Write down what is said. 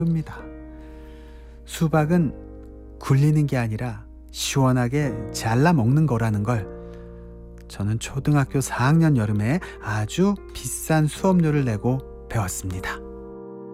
입니다. 수박은 굴리는 게 아니라 시원하게 잘라 먹는 거라는 걸 저는 초등학교 4학년 여름에 아주 비싼 수업료를 내고 배웠습니다.